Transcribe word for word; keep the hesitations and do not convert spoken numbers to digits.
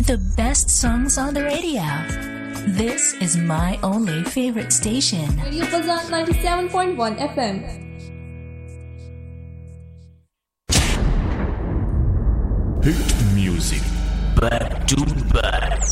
The best songs on the radio. This is my only favorite station. Radio Fazan ninety-seven point one F M. Hit music back to back.